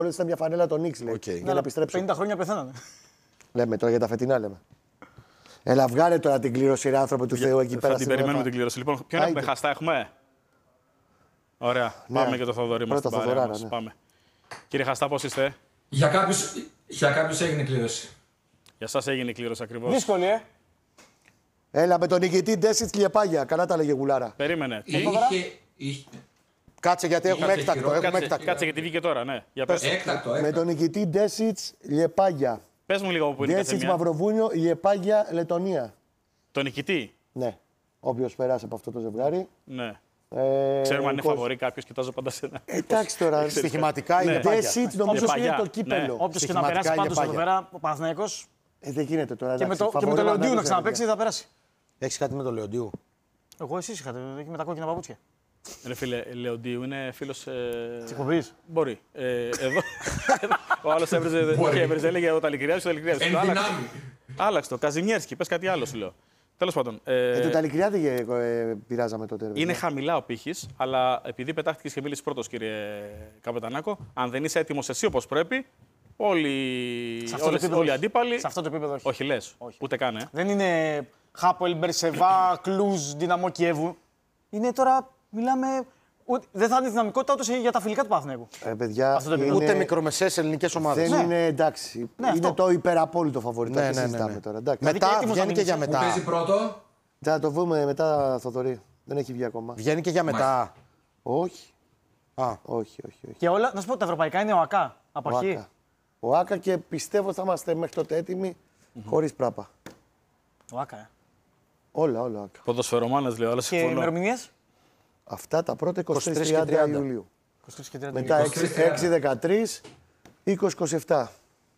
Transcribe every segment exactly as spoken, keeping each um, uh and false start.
ήταν μια φανέλα των Νίξ, λέει. Okay. Για να επιστρέψω. πενήντα χρόνια πεθαίνανε. Λέμε τώρα για τα φετινά, λέμε. Έλα, βγάλε τώρα την κλήρωση, ρε άνθρωποι του Θεού εκεί πέρα. Θα την περιμένουμε την κλήρωση. Λοιπόν, ποιον έχουμε, Χαστά έχουμε. Ωραία, ναι, πάμε και το Θοδωρή μας στην παρέα μας. Ναι. Πάμε. Κύριε Χαστά, πώς είστε? Για κάποιους, για κάποιους έγινε κλήρωση. Για σας έγινε η κλήρωση ακριβώς. Δύσκολη, ε. Έλα με τον νικητή Ντέσιτς Λιεπάγια. Καλά τα λέγε Γουλάρα. Περίμενε. Είχε, είχε... Κάτσε γιατί έχουμε Κάτσε, έκτακτο. κάτσε, Έχουμε κάτσε, έκτακτο. κάτσε γιατί βγήκε τώρα, ναι. Για πες. Έκτακτο, έκτακτο. Με τον νικητή Ντέσιτς Λιεπάγια. Πες μου λίγο που είναι η Ντέσιτς καθεμία. Μαυροβούνιο, Λιεπάγια, Λετωνία. Το νικητή. Ναι. Όποιος περάσει από αυτό το ζευγάρι. Ναι. Ε, Ξέρουμε αν είναι κόσμο. φαβορί, κάποιος κοιτάζω πάντα σε ένα. Εντάξει τώρα. Στοιχηματικά Ναι. είναι Ντέσιτς νομίζω Λιεπάγια. είναι το Ναι. κύπελο. Όποιος και να περάσει πάντως εδώ πέρα, ο Παναθηναϊκός. Ε, δεν γίνεται τώρα. Και με εντάξει, το, και με το φαβορί Λεοντίου να δεν ξαναπέξει θα περάσει. Έχεις κάτι με το Λεοντίου? Εγώ εσείς είχατε, εκεί με τα κόκκινα παπούτσια. Ρε φίλε, Λεοντίου είναι φίλος. Ε... Της εκπομπής. Μπορεί. Ε, εδώ. Ο άλλος έβριζε. Όχι, έβριζε, έλεγε ο Ταλικριάδης, ο Ταλικριάδης. Εν δυνάμει. Άλλαξε το. Καζιμιέρσκι, πες κάτι άλλο σου λέω. Τέλος πάντων. Ε, το Ταλικριάδη ε, πειράζαμε τότε. Είναι χαμηλά ο πύχης, αλλά επειδή πετάχτηκες και μίλησες πρώτος, κύριε Καπετανάκο, αν δεν είσαι έτοιμος εσύ όπως πρέπει, όλοι, όλες, όλοι οι αντίπαλοι. Σε αυτό το επίπεδο όχι. Όχι, λες. Όχι. Ούτε καν, ε. Δεν είναι Χάπολ, Μπερσεβά, Κλουζ, Δυναμό Κιέβου. Είναι τώρα, μιλάμε. Ούτε, δεν θα είναι δυναμικότητα ούτε για τα φιλικά του Παναθηναϊκού. Ε, παιδιά, Αυτό το είναι... Ούτε μικρομεσαίες ελληνικές ομάδες. Δεν Ναι. είναι εντάξει. Ναι, είναι αυτό. το υπεραπόλυτο φαβορί. Ναι, Ναι, ναι, ναι, συζητάμε ναι. τώρα. Εντάξει. Μετά και έτοιμος βγαίνει να και για μείνεις, Που μετά. παίζει πρώτο. Θα το δούμε μετά, Θοδωρή. Δεν έχει βγει ακόμα. Βγαίνει και για μετά. Όχι. Α, Όχι, όχι, όχι. Και όλα, να σου πω, τα ευρωπαϊκά είναι ο ΑΚΑ. Από Ο αρχή. Άκα. Ο Άκα και πιστεύω θα είμαστε μέχρι τότε έτοιμοι χωρίς πράπα. Ο ΑΚΑ. Ε. Όλα, όλα Άκα. Ποδοσφαιρομάνας λέω, αλλά Και συμφωνώ. ημερομηνίες. Αυτά τα πρώτα είκοσι τρεις είκοσι και τρία τριάντα. Ιουλίου. είκοσι τρεις και τριάντα. Μετά είκοσι τρεις, έξι δεκατρία, είκοσι είκοσι επτά.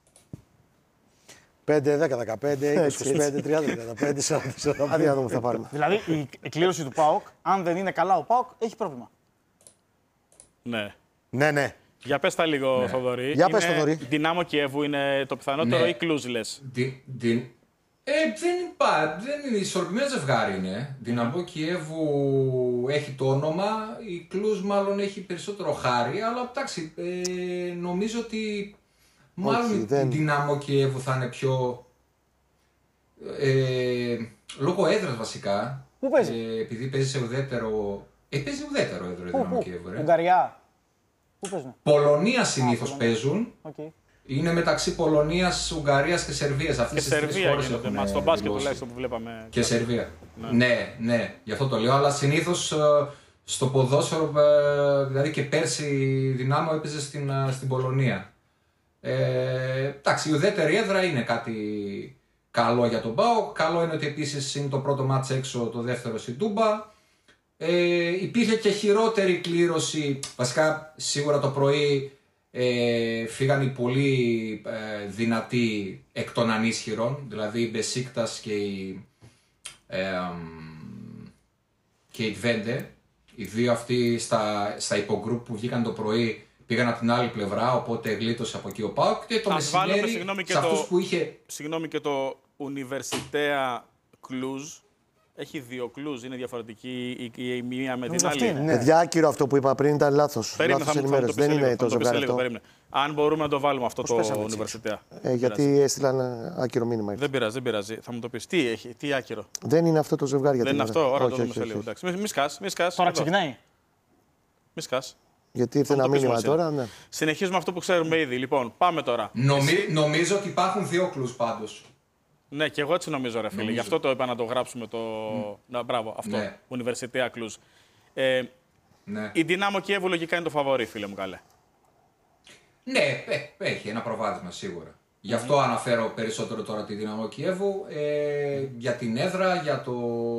πέντε, δέκα, δεκαπέντε, είκοσι, Έτσι, είκοσι πέντε, τριάντα, τριάντα πέντε, σαράντα, σαράντα. Άντε να δούμε που θα πάρουμε. Δηλαδή η εκκλήρωση του ΠΑΟΚ, αν δεν είναι καλά ο ΠΑΟΚ, έχει πρόβλημα. Ναι. Ναι, ναι. Για πες τα λίγο, Ναι. Θοδωρή. Για πες, Είναι Θοδωρή. Δυνάμο Κιέβου είναι το πιθανότερο Ναι. ή Κλουζ λες? Δι, δι, ε, δεν, υπά, δεν είναι ισορροπημένο ζευγάρι είναι. Δυναμό Κιέβου έχει το όνομα, η Κλουζ μάλλον έχει περισσότερο χάρη, αλλά εντάξει, ε, νομίζω ότι μάλλον Όχι, η δεν- Δυναμό Κιέβου θα είναι πιο... Ε, λόγω έδρας βασικά. Πού παίζει? Ε, επειδή παίζει σε ουδέτερο... Ε, παίζει ουδέτερο έδρο η Πού, Δυναμό πού, Κιέβου, ρε. Ουγγαριά. Πού παίζουν. Πολωνία συνήθως παίζουν. Okay. Είναι μεταξύ Πολωνίας, Ουγγαρίας και Σερβίας. Και Αυτές τις τρεις Σερβία χώρες γίνονται. έχουν Μα στο μπάσκετ δηλώσει. τουλάχιστον που βλέπαμε. Και Σερβία. Ναι. ναι, ναι, γι' αυτό το λέω. Αλλά συνήθως ε, στο ποδόσφαιρο, ε, δηλαδή και πέρσι η Δυνάμο έπαιζε στην, ε, στην Πολωνία. Ε, εντάξει, η ουδέτερη έδρα είναι κάτι καλό για τον ΠΑΟΚ. Καλό είναι ότι επίσης είναι το πρώτο μάτς έξω, το δεύτερο στην Τούμπα. Ε, υπήρχε και χειρότερη κλήρωση. Βασικά, σίγουρα το πρωί ε, φύγαν οι πολύ ε, δυνατοί εκ των ανίσχυρων, δηλαδή η Μπεσίκτας και η, ε, και η Τβέντε. Οι δύο αυτοί στα, στα υπογκρουπ που βγήκαν το πρωί πήγαν από την άλλη πλευρά, οπότε γλίτωσε από εκεί ο ΠΑΟΚ. Και το Ας βάλουμε, μεσημέρι, συγγνώμη, και σε αυτούς το- που είχε... Συγγνώμη, και το Universitea Cluj έχει δύο Cluj. Είναι διαφορετική η, η, η μία με την Νομίζω άλλη. αυτή είναι. Παιδιά, άκυρο αυτό που είπα πριν ήταν λάθος. Περίμενε, Λάθος θα μου, θα μου το ενημέρωση. πεις Δεν σε λίγο, είναι θα το μου το πεις σε ζευγάρι λίγο, αυτό. περίμενε. Αν μπορούμε να το βάλουμε αυτό το πέσαμε έτσι, Universitea. Ε, γιατί έστειλαν ε, άκυρο μήνυμα. Δεν πειράζει, δεν πειράζει. Θα μου το πεις. Τι έχει, τι άκυρο. Δεν είναι αυτό το ζευγάρι για Δεν την είναι ώρα. αυτό, ώρα Όχι, το δούμε όχι, σε όχι, λίγο. όχι. Εντάξει. Μη, μη σκάς, μη σκάς. Τώρα Εδώ. ξεκινάει. Μη σκάς. Γιατί ήρθε Θα ένα μου το πεις μήνυμα μας, τώρα. Ναι. Συνεχίζουμε αυτό που ξέρουμε ήδη. Λοιπόν, πάμε τώρα. Νομι, νομίζω ότι υπάρχουν δύο κλους πάντως. Ναι, και εγώ έτσι νομίζω, ρε φίλε. Νομίζω. Γι' αυτό το είπα να το γράψουμε το. Να, μπράβο, αυτό. Ναι. Universitea Cluj. Ε, Ναι. η Δυνάμο Κιέβου λογικά είναι το φαβορί, φίλε μου, καλέ. Ναι, ε, έχει ένα προβάδισμα σίγουρα. Γι' αυτό αναφέρω περισσότερο τώρα τη Δυναμό Κιέβου, ε, για την έδρα, για το,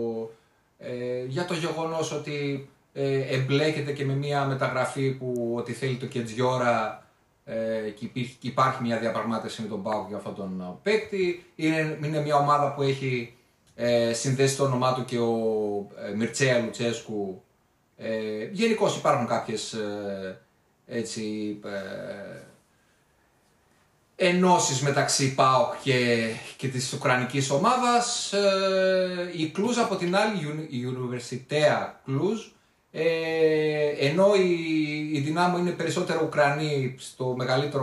ε, για το γεγονός ότι ε, εμπλέκεται και με μια μεταγραφή που ότι θέλει το Κετζιόρα ε, και υπήρχε, και υπάρχει μια διαπραγμάτευση με τον ΠΑΟΚ για αυτόν τον παίκτη. Είναι, είναι μια ομάδα που έχει ε, συνδέσει το όνομά του και ο ε, Μιρτσέα Λουτσέσκου. Ε, γενικώς υπάρχουν κάποιες ε, έτσι, ε, ενώσεις μεταξύ ΠΑΟΚ και, και της Ουκρανικής ομάδας. Ε, η Κλουζ από την άλλη, η Universitea Cluj, Ε, ενώ η, η Δυνάμο είναι περισσότερο Ουκρανοί στο μεγαλύτερο